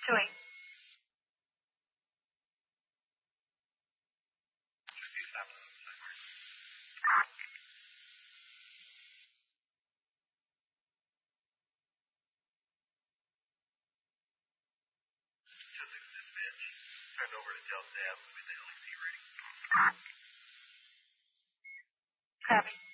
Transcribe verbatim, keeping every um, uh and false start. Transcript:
Doing. Turned over to tell Sam with the L E C rating. Copy.